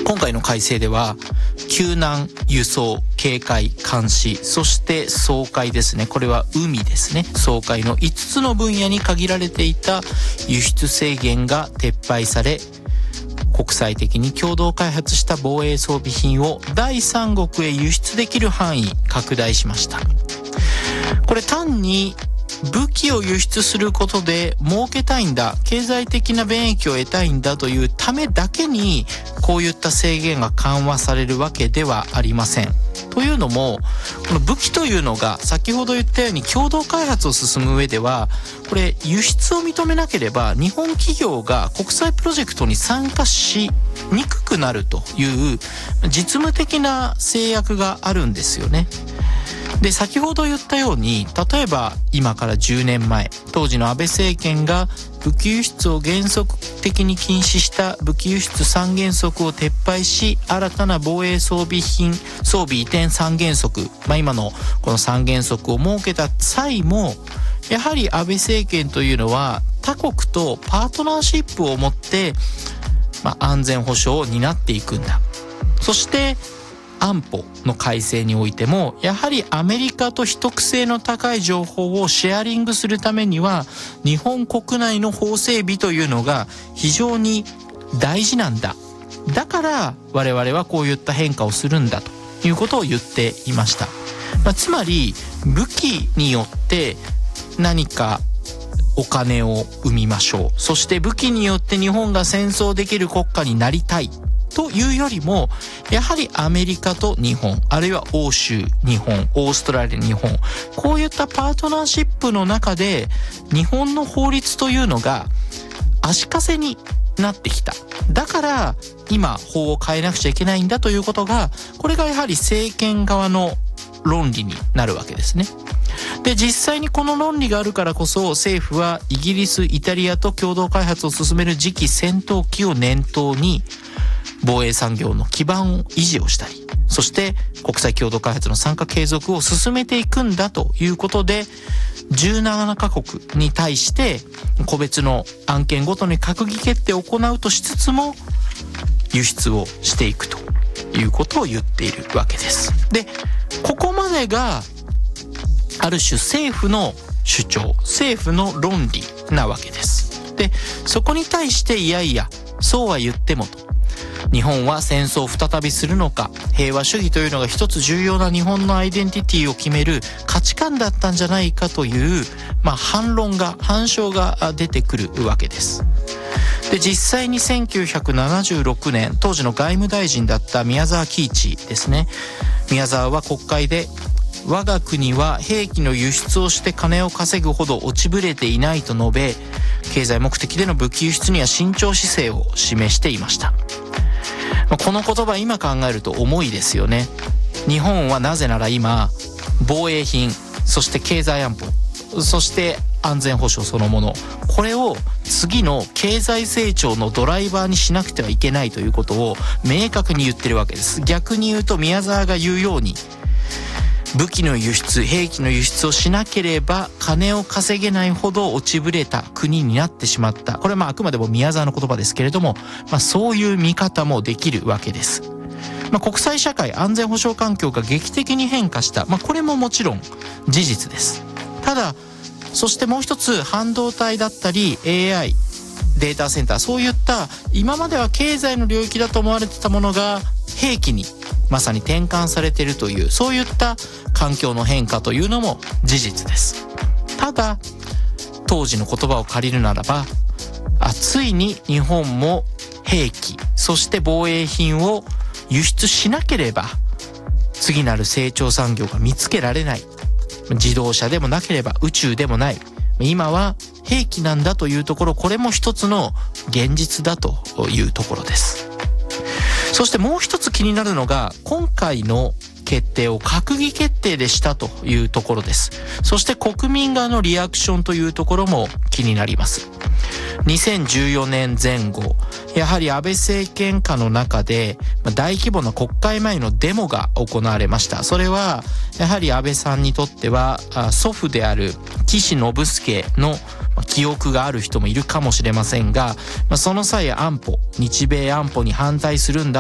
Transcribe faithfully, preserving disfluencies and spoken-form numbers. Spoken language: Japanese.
今回の改正では救難、輸送、警戒、監視、そして掃海ですね。これは海ですね。掃海のいつつの分野に限られていた輸出制限が撤廃され、国際的に共同開発した防衛装備品を第三国へ輸出できる範囲拡大しました。これ単に武器を輸出することで儲けたいんだ、経済的な便益を得たいんだというためだけにこういった制限が緩和されるわけではありません。というのも、この武器というのが先ほど言ったように共同開発を進む上では、これ輸出を認めなければ日本企業が国際プロジェクトに参加しにくくなるという実務的な制約があるんですよね。で、先ほど言ったように、例えば今からじゅうねんまえ、当時の安倍政権が武器輸出を原則的に禁止した武器輸出三原則を撤廃し、新たな防衛装備品装備移転三原則、まあ、今のこの三原則を設けた際も、やはり安倍政権というのは他国とパートナーシップを持って、まあ、安全保障を担っていくんだ。そして安保の改正においても、やはりアメリカと秘匿性の高い情報をシェアリングするためには、日本国内の法整備というのが非常に大事なんだ。だから我々はこういった変化をするんだということを言っていました。まあ、つまり武器によって何かお金を生みましょう。そして武器によって日本が戦争できる国家になりたい。というよりも、やはりアメリカと日本、あるいは欧州、日本、オーストラリア、日本、こういったパートナーシップの中で日本の法律というのが足かせになってきた。だから今法を変えなくちゃいけないんだということが、これがやはり政権側の論理になるわけですね。で、実際にこの論理があるからこそ、政府はイギリス、イタリアと共同開発を進める次期戦闘機を念頭に、防衛産業の基盤を維持をしたり、そして国際共同開発の参加継続を進めていくんだということで、じゅうななカ国に対して個別の案件ごとに閣議決定を行うとしつつも、輸出をしていくということを言っているわけです。で、ここまでがある種政府の主張、政府の論理なわけです。で、そこに対していやいや、そうは言ってもと、日本は戦争を再びするのか、平和主義というのが一つ重要な日本のアイデンティティを決める価値観だったんじゃないかという、まあ、反論が、反証が出てくるわけです。で、実際にせんきゅうひゃくななじゅうろくねん、当時の外務大臣だった宮沢喜一ですね。宮沢は国会で、我が国は兵器の輸出をして金を稼ぐほど落ちぶれていないと述べ、経済目的での武器輸出には慎重姿勢を示していました。この言葉、今考えると重いですよね。日本はなぜなら今、防衛品、そして経済安保、そして安全保障そのもの、これを次の経済成長のドライバーにしなくてはいけないということを明確に言ってるわけです。逆に言うと、宮沢が言うように、武器の輸出、兵器の輸出をしなければ金を稼げないほど落ちぶれた国になってしまった。これはまああくまでも宮沢の言葉ですけれども、まあそういう見方もできるわけです。まあ国際社会、安全保障環境が劇的に変化した。まあこれももちろん事実です。ただ、そしてもう一つ、半導体だったり エーアイ、データセンター、そういった今までは経済の領域だと思われてたものが兵器にまさに転換されているという、そういった環境の変化というのも事実です。ただ、当時の言葉を借りるならば、あ、ついに日本も兵器、そして防衛品を輸出しなければ次なる成長産業が見つけられない。自動車でもなければ宇宙でもない。今は兵器なんだというところ、これも一つの現実だというところです。そしてもう一つ気になるのが、今回の決定を閣議決定でしたというところです。そして国民側のリアクションというところも気になります。にせんじゅうよねんぜん後、やはり安倍政権下の中で大規模な国会前のデモが行われました。それはやはり安倍さんにとっては祖父である岸信介の記憶がある人もいるかもしれませんが、その際安保、日米安保に反対するんだ